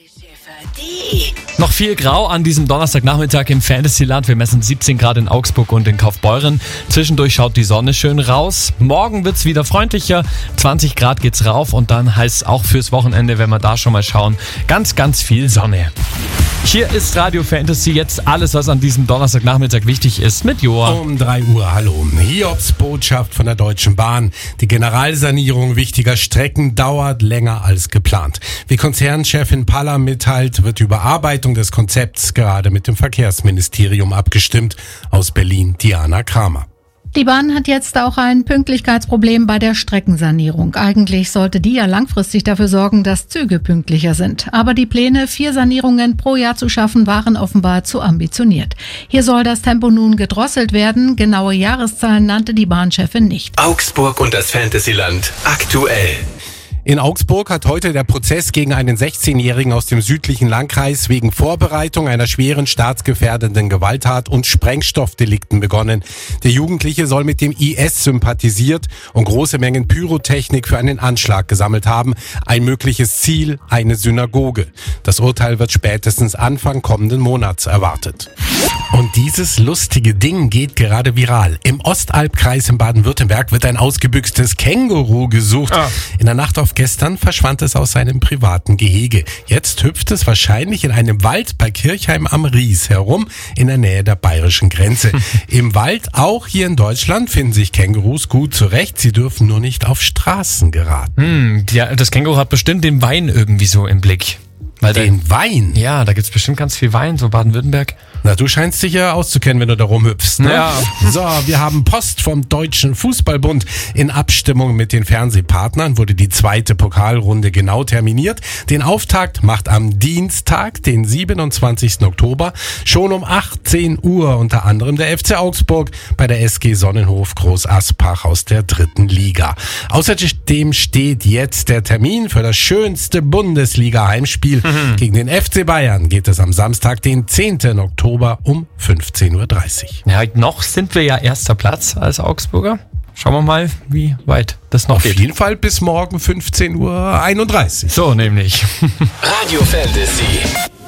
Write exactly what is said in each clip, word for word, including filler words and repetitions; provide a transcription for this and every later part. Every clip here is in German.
Noch viel Grau an diesem Donnerstagnachmittag im Fantasyland. Wir messen siebzehn Grad in Augsburg und in Kaufbeuren. Zwischendurch schaut die Sonne schön raus. Morgen wird's wieder freundlicher. zwanzig Grad geht's rauf und dann heißt es auch fürs Wochenende, wenn wir da schon mal schauen, ganz, ganz viel Sonne. Hier ist Radio Fantasy, jetzt alles, was an diesem Donnerstagnachmittag wichtig ist, mit Joa. Um drei Uhr, hallo. Hiobs Botschaft von der Deutschen Bahn. Die Generalsanierung wichtiger Strecken dauert länger als geplant. Wie Konzernchefin Palla mitteilt, wird die Überarbeitung des Konzepts gerade mit dem Verkehrsministerium abgestimmt. Aus Berlin, Diana Kramer. Die Bahn hat jetzt auch ein Pünktlichkeitsproblem bei der Streckensanierung. Eigentlich sollte die ja langfristig dafür sorgen, dass Züge pünktlicher sind. Aber die Pläne, vier Sanierungen pro Jahr zu schaffen, waren offenbar zu ambitioniert. Hier soll das Tempo nun gedrosselt werden. Genaue Jahreszahlen nannte die Bahnchefin nicht. Augsburg und das Fantasyland aktuell. In Augsburg hat heute der Prozess gegen einen sechzehnjährigen aus dem südlichen Landkreis wegen Vorbereitung einer schweren staatsgefährdenden Gewalttat und Sprengstoffdelikten begonnen. Der Jugendliche soll mit dem I S sympathisiert und große Mengen Pyrotechnik für einen Anschlag gesammelt haben. Ein mögliches Ziel, eine Synagoge. Das Urteil wird spätestens Anfang kommenden Monats erwartet. Und dieses lustige Ding geht gerade viral. Im Ostalbkreis in Baden-Württemberg wird ein ausgebüxtes Känguru gesucht. Ah. In der Nacht auf gestern verschwand es aus seinem privaten Gehege. Jetzt hüpft es wahrscheinlich in einem Wald bei Kirchheim am Ries herum, in der Nähe der bayerischen Grenze. Im Wald, auch hier in Deutschland, finden sich Kängurus gut zurecht. Sie dürfen nur nicht auf Straßen geraten. Hm, ja, das Känguru hat bestimmt den Wein irgendwie so im Blick. Weil den da, Wein? Ja, da gibt's bestimmt ganz viel Wein, so Baden-Württemberg. Na, du scheinst dich ja auszukennen, wenn du da rumhüpfst, ne? Ja. So, wir haben Post vom Deutschen Fußballbund. In Abstimmung mit den Fernsehpartnern wurde die zweite Pokalrunde genau terminiert. Den Auftakt macht am Dienstag, den siebenundzwanzigsten Oktober, schon um achtzehn Uhr unter anderem der F C Augsburg bei der S G Sonnenhof Groß Aspach aus der dritten Liga. Außerdem steht jetzt der Termin für das schönste Bundesliga-Heimspiel. Mhm. Gegen den F C Bayern geht es am Samstag, den zehnten Oktober um fünfzehn Uhr dreißig. Ja, noch sind wir ja erster Platz als Augsburger. Schauen wir mal, wie weit das noch Auf geht. Auf jeden Fall bis morgen fünfzehn Uhr einunddreißig. So nämlich. Radio Fantasy.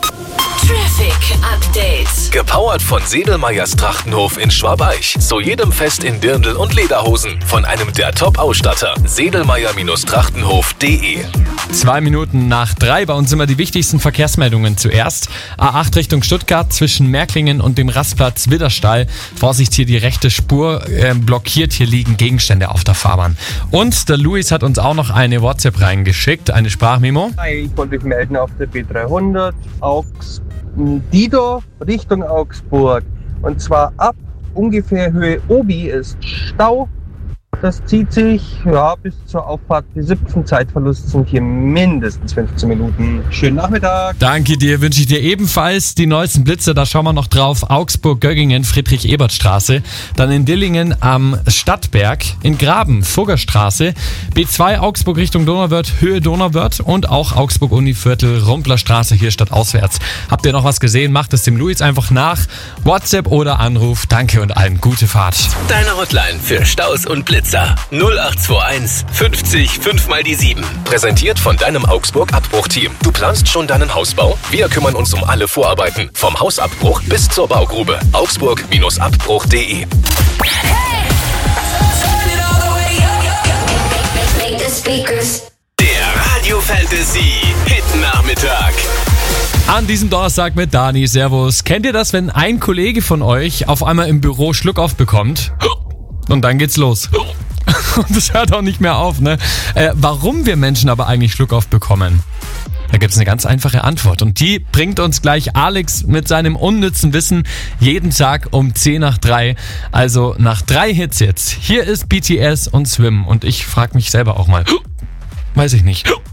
Traffic Update. Gepowert von Sedelmeyers Trachtenhof in Schwabeich. Zu jedem Fest in Dirndl und Lederhosen. Von einem der Top-Ausstatter. Sedelmeyer Trachtenhof punkt de. Zwei Minuten nach drei. Bei uns sind wir die wichtigsten Verkehrsmeldungen zuerst. A acht Richtung Stuttgart zwischen Märklingen und dem Rastplatz Widderstall. Vorsicht, hier die rechte Spur äh, blockiert. Hier liegen Gegenstände auf der Fahrbahn. Und der Luis hat uns auch noch eine WhatsApp reingeschickt. Eine Sprachmemo. Hi, ich wollte mich melden auf der B dreihundert. Augs Dido Richtung Augsburg. Und zwar ab ungefähr Höhe Obi ist Stau. Das zieht sich ja, bis zur Auffahrt. Die siebten Zeitverlust sind hier mindestens fünfzehn Minuten. Schönen Nachmittag. Danke dir, wünsche ich dir ebenfalls. Die neuesten Blitze, da schauen wir noch drauf. Augsburg, Göggingen, Friedrich-Ebert-Straße. Dann in Dillingen am Stadtberg. In Graben, Fuggerstraße. B zwei Augsburg Richtung Donauwörth, Höhe Donauwörth. Und auch Augsburg-Univiertel, Rumplerstraße, hier stadtauswärts. Habt ihr noch was gesehen? Macht es dem Luis einfach nach. WhatsApp oder Anruf. Danke und allen gute Fahrt. Deine Hotline für Staus und Blitze. null acht zwei eins fünfzig fünf mal die sieben. Präsentiert von deinem Augsburg-Abbruchteam. Du planst schon deinen Hausbau? Wir kümmern uns um alle Vorarbeiten. Vom Hausabbruch bis zur Baugrube. Augsburg Abbruch punkt de. Der Radio Fantasy Hit Nachmittag. An diesem Donnerstag mit Dani. Servus. Kennt ihr das, wenn ein Kollege von euch auf einmal im Büro Schluckauf bekommt? Und dann geht's los. Und das hört auch nicht mehr auf, ne? Äh, warum wir Menschen aber eigentlich Schluckauf bekommen? Da gibt's eine ganz einfache Antwort. Und die bringt uns gleich Alex mit seinem unnützen Wissen jeden Tag um zehn nach drei. Also nach drei Hits jetzt. Hier ist B T S und Swim. Und ich frage mich selber auch mal. Weiß ich nicht.